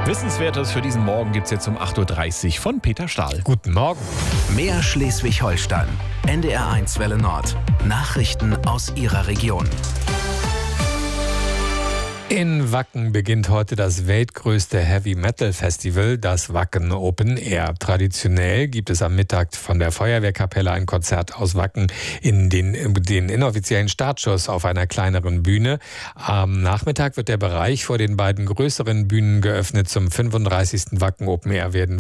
Wissenswertes für diesen Morgen gibt es jetzt um 8.30 Uhr von Peter Stahl. Guten Morgen. Mehr Schleswig-Holstein. NDR1 Welle Nord. Nachrichten aus Ihrer Region. In Wacken beginnt heute das weltgrößte Heavy-Metal-Festival, das Wacken Open Air. Traditionell gibt es am Mittag von der Feuerwehrkapelle ein Konzert aus Wacken in den inoffiziellen Startschuss auf einer kleineren Bühne. Am Nachmittag wird der Bereich vor den beiden größeren Bühnen geöffnet. Zum 35. Wacken Open Air werden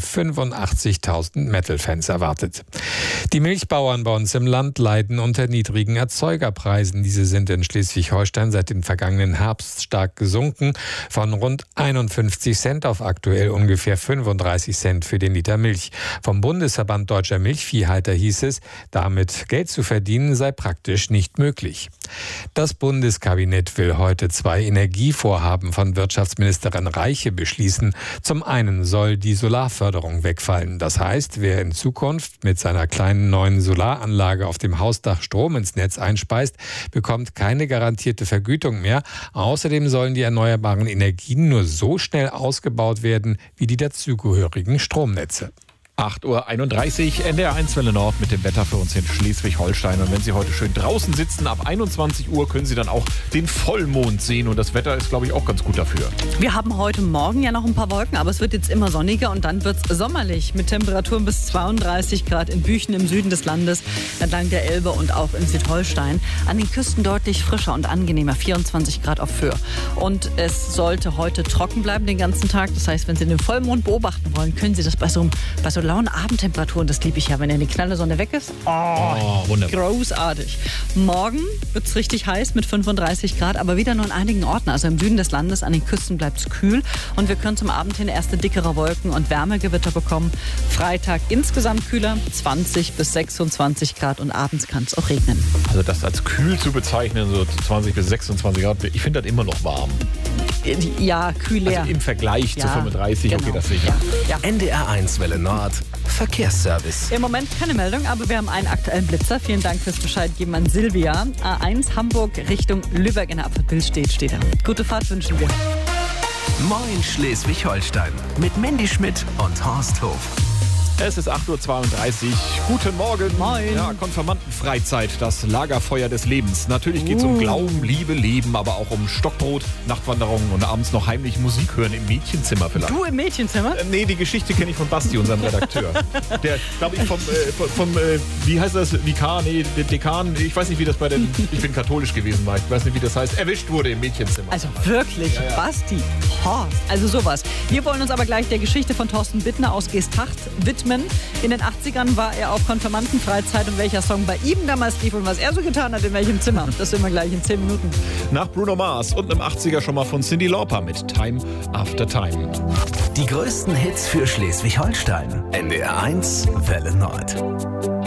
85.000 Metal-Fans erwartet. Die Milchbauern bei uns im Land leiden unter niedrigen Erzeugerpreisen. Diese sind in Schleswig-Holstein seit dem vergangenen Herbst stark gesunken, von rund 51 Cent auf aktuell ungefähr 35 Cent für den Liter Milch. Vom Bundesverband Deutscher Milchviehhalter hieß es, damit Geld zu verdienen sei praktisch nicht möglich. Das Bundeskabinett will heute 2 Energievorhaben von Wirtschaftsministerin Reiche beschließen. Zum einen soll die Solarförderung wegfallen. Das heißt, wer in Zukunft mit seiner kleinen neuen Solaranlage auf dem Hausdach Strom ins Netz einspeist, bekommt keine garantierte Vergütung mehr. Außerdem sollen die erneuerbaren Energien nur so schnell ausgebaut werden wie die dazugehörigen Stromnetze. 8.31 Uhr, NDR1 Welle Nord mit dem Wetter für uns in Schleswig-Holstein. Und wenn Sie heute schön draußen sitzen, ab 21 Uhr können Sie dann auch den Vollmond sehen. Und das Wetter ist, glaube ich, auch ganz gut dafür. Wir haben heute Morgen ja noch ein paar Wolken, aber es wird jetzt immer sonniger und dann wird es sommerlich mit Temperaturen bis 32 Grad in Büchen im Süden des Landes, entlang der Elbe und auch in Südholstein. An den Küsten deutlich frischer und angenehmer, 24 Grad auf Föhr. Und es sollte heute trocken bleiben den ganzen Tag. Das heißt, wenn Sie den Vollmond beobachten wollen, können Sie das bei so lauen Abendtemperaturen, das liebe ich ja, wenn ja die knalle Sonne weg ist. Oh, wunderbar. Großartig. Morgen wird es richtig heiß mit 35 Grad, aber wieder nur in einigen Orten. Also im Süden des Landes, an den Küsten bleibt es kühl. Und wir können zum Abend hin erste dickere Wolken und Wärmegewitter bekommen. Freitag insgesamt kühler, 20 bis 26 Grad und abends kann es auch regnen. Also das als kühl zu bezeichnen, so 20 bis 26 Grad, ich finde das immer noch warm. Ja, kühl leer. Also im Vergleich zu 35, genau. Okay, das sicher. Ja. NDR1 Welle Nord. Verkehrsservice. Im Moment keine Meldung, aber wir haben einen aktuellen Blitzer. Vielen Dank fürs Bescheid geben an Silvia. A1 Hamburg Richtung Lübeck in der Abfahrt steht er. Gute Fahrt wünschen wir. Moin Schleswig-Holstein. Mit Mandy Schmidt und Horst Hof. Es ist 8.32 Uhr. Guten Morgen. Moin. Ja, Konfirmandenfreizeit, das Lagerfeuer des Lebens. Natürlich geht es um Glauben, Liebe, Leben, aber auch um Stockbrot, Nachtwanderungen und abends noch heimlich Musik hören im Mädchenzimmer vielleicht. Du im Mädchenzimmer? Nee, die Geschichte kenne ich von Basti, unserem Redakteur. Der, glaube ich, vom wie heißt das, Vikar, nee, der Dekan, ich weiß nicht, wie das bei den, ich bin katholisch gewesen, war, ich weiß nicht, wie das heißt, erwischt wurde im Mädchenzimmer. Also wirklich, ja. Basti, Horst, also sowas. Wir wollen uns aber gleich der Geschichte von Thorsten Bittner aus Geesthacht widmen. In den 80ern war er auf Konfirmandenfreizeit und welcher Song bei ihm damals lief und was er so getan hat, in welchem Zimmer. Das sehen wir gleich in 10 Minuten. Nach Bruno Mars und einem 80er schon mal von Cyndi Lauper mit Time After Time. Die größten Hits für Schleswig-Holstein. NDR1 Welle Nord.